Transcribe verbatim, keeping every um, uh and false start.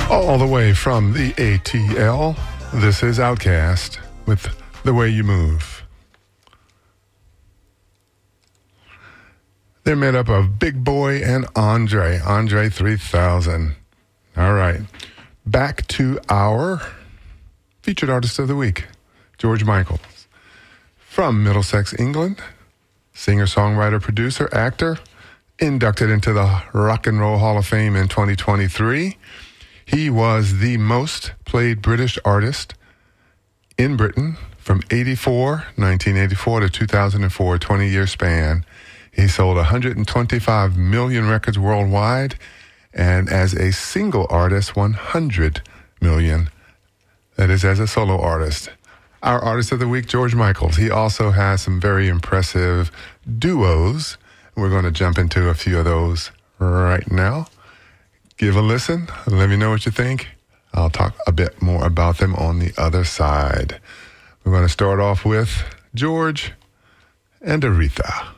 All the way from the A T L, this is Outkast with The Way You Move. They're made up of Big Boy and Andre, Andre three thousand. All right, back to our featured artist of the week, George Michael. From Middlesex, England, singer, songwriter, producer, actor, inducted into the Rock and Roll Hall of Fame in twenty twenty-three. He was the most played British artist in Britain from eighty-four, nineteen eighty-four to two thousand four, twenty-year span. He sold one hundred twenty-five million records worldwide, and as a single artist, one hundred million. That is as a solo artist. Our artist of the week, George Michael. He also has some very impressive duos. We're going to jump into a few of those right now. Give a listen. Let me know what you think. I'll talk a bit more about them on the other side. We're going to start off with George and Aretha.